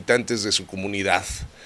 habitantes de su comunidad.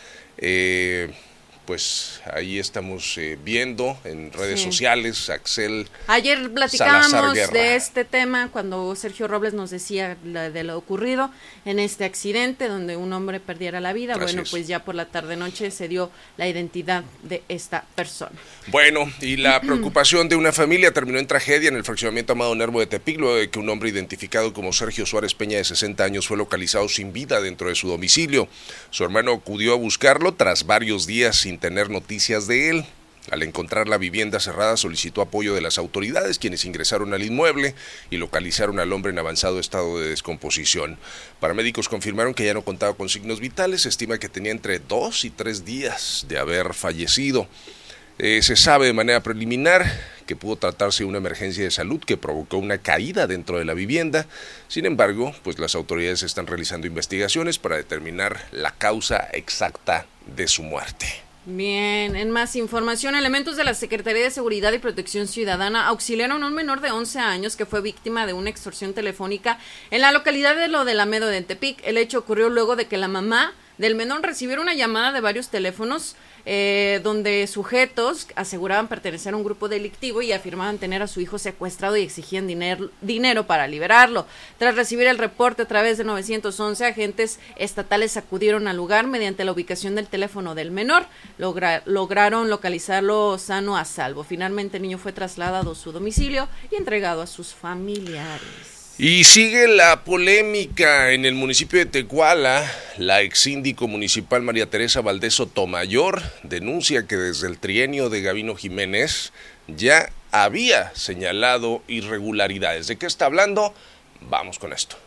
Pues ahí estamos viendo en redes sociales, Axel. Ayer platicábamos de este tema cuando Sergio Robles nos decía de lo ocurrido en este accidente donde un hombre perdiera la vida. Bueno, pues ya por la tarde-noche se dio la identidad de esta persona. Bueno, y la preocupación de una familia terminó en tragedia en el fraccionamiento Amado Nervo de Tepic, luego de que un hombre identificado como Sergio Suárez Peña, de 60 años, fue localizado sin vida dentro de su domicilio. Su hermano acudió a buscarlo tras varios días sin tener noticias de él. Al encontrar la vivienda cerrada, solicitó apoyo de las autoridades, quienes ingresaron al inmueble y localizaron al hombre en avanzado estado de descomposición. Paramédicos confirmaron que ya no contaba con signos vitales. Se estima que tenía entre 2 y 3 días de haber fallecido. Se sabe de manera preliminar que pudo tratarse de una emergencia de salud que provocó una caída dentro de la vivienda. Sin embargo, pues las autoridades están realizando investigaciones para determinar la causa exacta de su muerte. Bien, en más información, elementos de la Secretaría de Seguridad y Protección Ciudadana auxiliaron a un menor de 11 años que fue víctima de una extorsión telefónica en la localidad de Lo del Amedo de Tepic. El hecho ocurrió luego de que la mamá del menor recibiera una llamada de varios teléfonos donde sujetos aseguraban pertenecer a un grupo delictivo y afirmaban tener a su hijo secuestrado y exigían dinero para liberarlo. Tras recibir el reporte a través de 911, agentes estatales acudieron al lugar mediante la ubicación del teléfono del menor. Lograron localizarlo sano a salvo. Finalmente el niño fue trasladado a su domicilio y entregado a sus familiares. Y sigue la polémica en el municipio de Tecuala. La exsíndico municipal María Teresa Valdés Sotomayor denuncia que desde el trienio de Gabino Jiménez ya había señalado irregularidades. ¿De qué está hablando? Vamos con esto.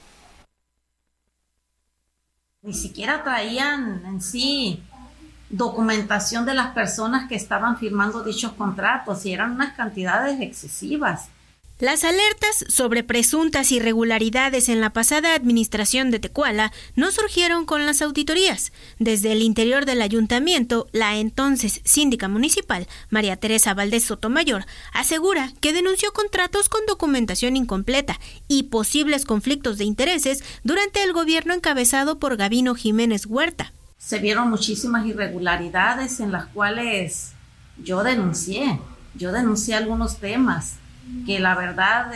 Ni siquiera traían en sí documentación de las personas que estaban firmando dichos contratos y eran unas cantidades excesivas. Las alertas sobre presuntas irregularidades en la pasada administración de Tecuala no surgieron con las auditorías. Desde el interior del ayuntamiento, la entonces síndica municipal, María Teresa Valdés Sotomayor, asegura que denunció contratos con documentación incompleta y posibles conflictos de intereses durante el gobierno encabezado por Gabino Jiménez Huerta. Se vieron muchísimas irregularidades en las cuales yo denuncié algunos temas que la verdad,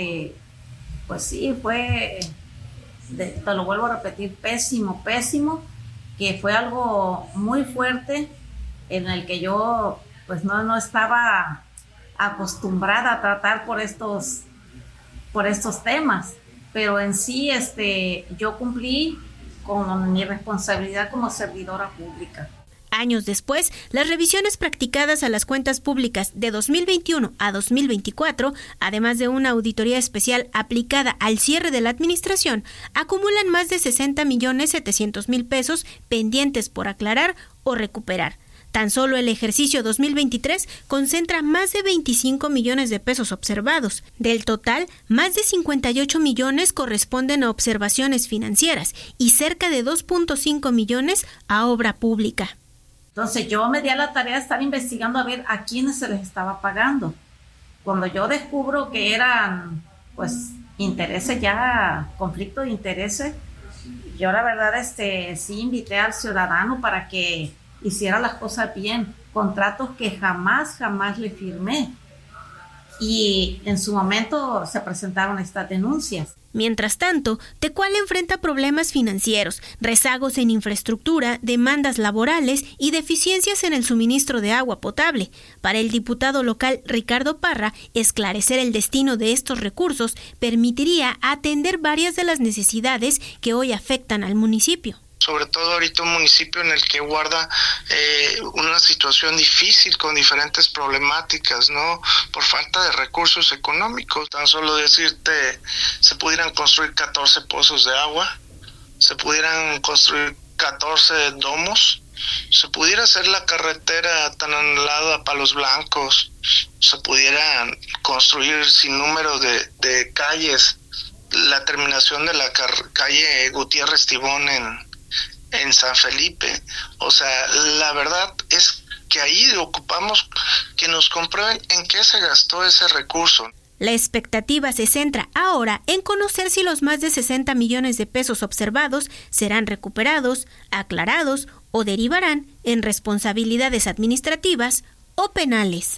pues sí, fue, te lo vuelvo a repetir, pésimo, que fue algo muy fuerte en el que yo pues no estaba acostumbrada a tratar por estos temas, pero en sí yo cumplí con mi responsabilidad como servidora pública. Años después, las revisiones practicadas a las cuentas públicas de 2021 a 2024, además de una auditoría especial aplicada al cierre de la administración, acumulan más de 60.700.000 pesos pendientes por aclarar o recuperar. Tan solo el ejercicio 2023 concentra más de 25 millones de pesos observados. Del total, más de 58 millones corresponden a observaciones financieras y cerca de 2.5 millones a obra pública. Entonces yo me di a la tarea de estar investigando a ver a quiénes se les estaba pagando. Cuando yo descubro que eran pues intereses ya, conflicto de intereses, yo la verdad sí invité al ciudadano para que hiciera las cosas bien, contratos que jamás le firmé. Y en su momento se presentaron estas denuncias. Mientras tanto, Tecuala enfrenta problemas financieros, rezagos en infraestructura, demandas laborales y deficiencias en el suministro de agua potable. Para el diputado local Ricardo Parra, esclarecer el destino de estos recursos permitiría atender varias de las necesidades que hoy afectan al municipio. Sobre todo ahorita un municipio en el que guarda una situación difícil con diferentes problemáticas, ¿no? Por falta de recursos económicos. Tan solo decirte, se pudieran construir 14 pozos de agua, se pudieran construir 14 domos, se pudiera hacer la carretera tan anhelada a Palos Blancos, se pudieran construir sin número de calles, la terminación de la calle Gutiérrez Tibón en San Felipe. O sea, la verdad es que ahí ocupamos que nos comprueben en qué se gastó ese recurso. La expectativa se centra ahora en conocer si los más de 60 millones de pesos observados serán recuperados, aclarados o derivarán en responsabilidades administrativas o penales.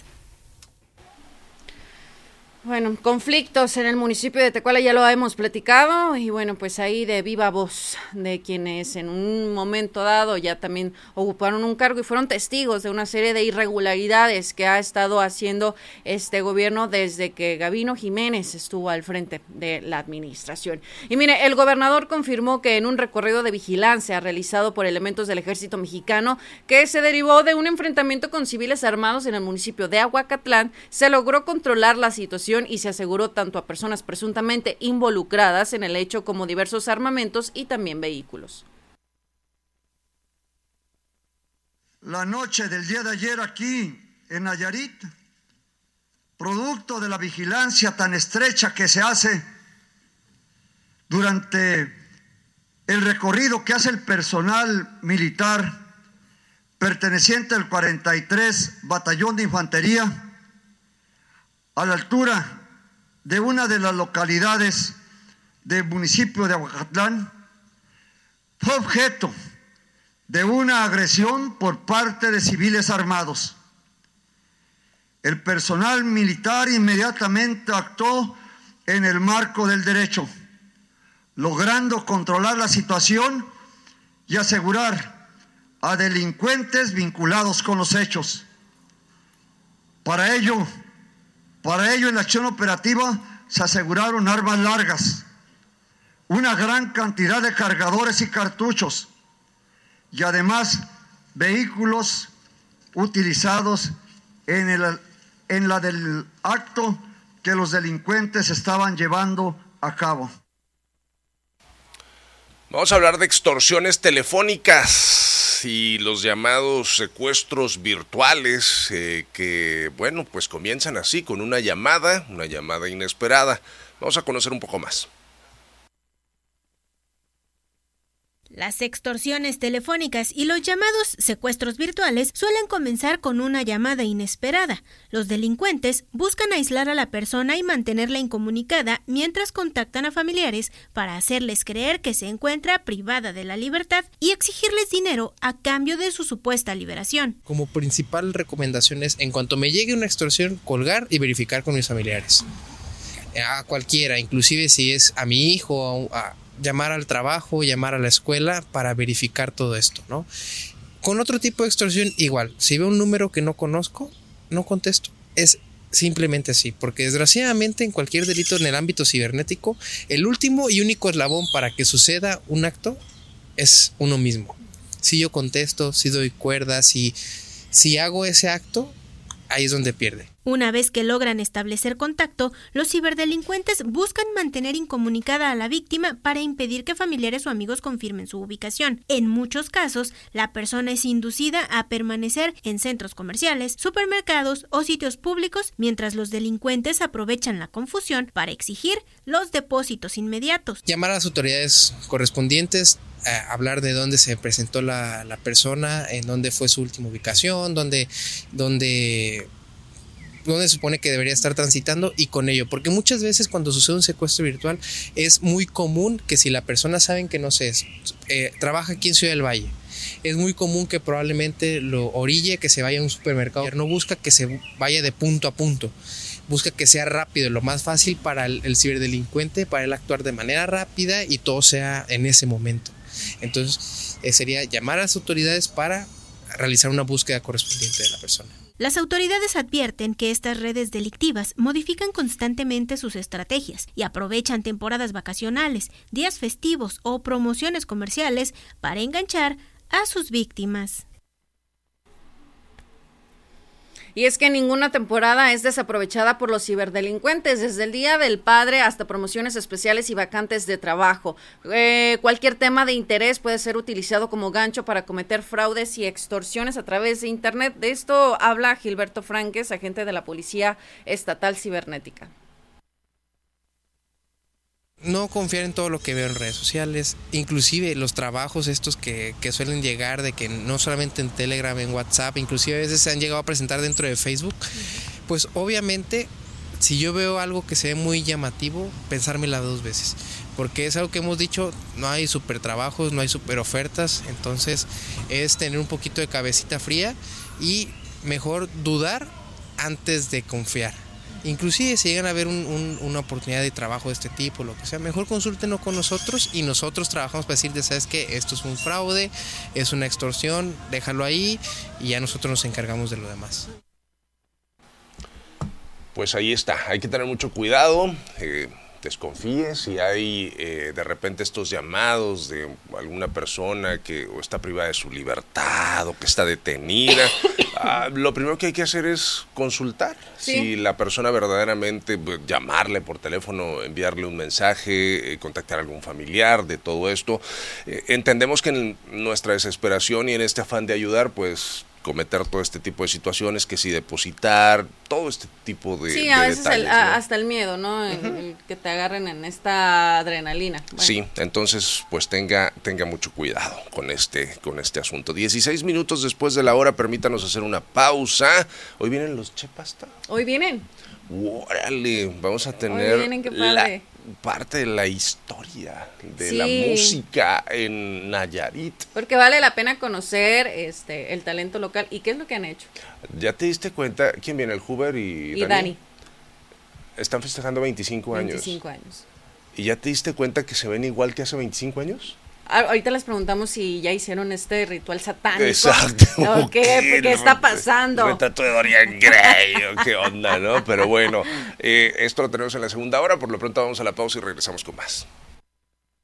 Bueno, conflictos en el municipio de Tecuala ya lo hemos platicado y bueno, pues ahí de viva voz de quienes en un momento dado ya también ocuparon un cargo y fueron testigos de una serie de irregularidades que ha estado haciendo este gobierno desde que Gabino Jiménez estuvo al frente de la administración. Y mire, el gobernador confirmó que en un recorrido de vigilancia realizado por elementos del Ejército Mexicano que se derivó de un enfrentamiento con civiles armados en el municipio de Ahuacatlán, se logró controlar la situación y se aseguró tanto a personas presuntamente involucradas en el hecho como diversos armamentos y también vehículos. La noche del día de ayer aquí en Nayarit, producto de la vigilancia tan estrecha que se hace durante el recorrido que hace el personal militar perteneciente al 43 Batallón de Infantería, a la altura de una de las localidades del municipio de Ahuacatlán, fue objeto de una agresión por parte de civiles armados. El personal militar inmediatamente actuó en el marco del derecho, logrando controlar la situación y asegurar a delincuentes vinculados con los hechos. Para ello, en la acción operativa se aseguraron armas largas, una gran cantidad de cargadores y cartuchos y además vehículos utilizados en la del acto que los delincuentes estaban llevando a cabo. Vamos a hablar de extorsiones telefónicas y los llamados secuestros virtuales que, bueno, pues comienzan así con una llamada inesperada. Vamos a conocer un poco más. Las extorsiones telefónicas y los llamados secuestros virtuales suelen comenzar con una llamada inesperada. Los delincuentes buscan aislar a la persona y mantenerla incomunicada mientras contactan a familiares para hacerles creer que se encuentra privada de la libertad y exigirles dinero a cambio de su supuesta liberación. Como principal recomendación es, en cuanto me llegue una extorsión, colgar y verificar con mis familiares. A cualquiera, inclusive si es a mi hijo, a llamar al trabajo, llamar a la escuela para verificar todo esto, ¿no? Con otro tipo de extorsión, igual, si veo un número que no conozco, no contesto. Es simplemente así, porque desgraciadamente en cualquier delito en el ámbito cibernético, el último y único eslabón para que suceda un acto es uno mismo. Si yo contesto, si doy cuerda, si hago ese acto, ahí es donde pierde. Una vez que logran establecer contacto, los ciberdelincuentes buscan mantener incomunicada a la víctima para impedir que familiares o amigos confirmen su ubicación. En muchos casos, la persona es inducida a permanecer en centros comerciales, supermercados o sitios públicos, mientras los delincuentes aprovechan la confusión para exigir los depósitos inmediatos. Llamar a las autoridades correspondientes, hablar de dónde se presentó la persona, en dónde fue su última ubicación, dónde se supone que debería estar transitando, y con ello, porque muchas veces cuando sucede un secuestro virtual es muy común que si la persona saben que no sé, trabaja aquí en Ciudad del Valle, es muy común que probablemente lo orille, que se vaya a un supermercado, no busca que se vaya de punto a punto, busca que sea rápido, lo más fácil para el ciberdelincuente, para él actuar de manera rápida y todo sea en ese momento. Entonces sería llamar a las autoridades para realizar una búsqueda correspondiente de la persona. Las autoridades advierten que estas redes delictivas modifican constantemente sus estrategias y aprovechan temporadas vacacionales, días festivos o promociones comerciales para enganchar a sus víctimas. Y es que ninguna temporada es desaprovechada por los ciberdelincuentes, desde el Día del Padre hasta promociones especiales y vacantes de trabajo. Cualquier tema de interés puede ser utilizado como gancho para cometer fraudes y extorsiones a través de Internet. De esto habla Gilberto Franques, agente de la Policía Estatal Cibernética. No confiar en todo lo que veo en redes sociales, inclusive los trabajos estos que suelen llegar, de que no solamente en Telegram, en WhatsApp, inclusive a veces se han llegado a presentar dentro de Facebook, pues obviamente si yo veo algo que se ve muy llamativo, pensármela 2 veces. Porque es algo que hemos dicho, no hay super trabajos, no hay super ofertas, entonces es tener un poquito de cabecita fría y mejor dudar antes de confiar. Inclusive si llegan a ver una oportunidad de trabajo de este tipo, lo que sea, mejor consúltenlo con nosotros y nosotros trabajamos para decirte, ¿sabes qué? Esto es un fraude, es una extorsión, déjalo ahí y ya nosotros nos encargamos de lo demás. Pues ahí está, hay que tener mucho cuidado, desconfíe si hay de repente estos llamados de alguna persona que o está privada de su libertad o que está detenida. Lo primero que hay que hacer es consultar si la persona verdaderamente, llamarle por teléfono, enviarle un mensaje, contactar a algún familiar de todo esto. Entendemos que en nuestra desesperación y en este afán de ayudar, pues cometer todo este tipo de situaciones, que si depositar, todo este tipo de sí, a veces detalles, ¿no? Hasta el miedo, ¿no? El que te agarren en esta adrenalina. Bueno. Sí, entonces pues tenga mucho cuidado con este asunto. 16 minutos después de la hora, permítanos hacer una pausa. ¿Hoy vienen los Che Pasta? Hoy vienen. órale, vamos a tener la parte de la historia de la música en Nayarit. Porque vale la pena conocer el talento local. ¿Y qué es lo que han hecho? ¿Ya te diste cuenta? ¿Quién viene? ¿El Huber y Dani? Están festejando 25 años. 25 años. ¿Y ya te diste cuenta que se ven igual que hace 25 años? Ahorita les preguntamos si ya hicieron este ritual satánico. Exacto. ¿Qué está pasando? Retrato de Dorian Gray, qué onda, ¿no? Pero bueno, esto lo tenemos en la segunda hora. Por lo pronto vamos a la pausa y regresamos con más.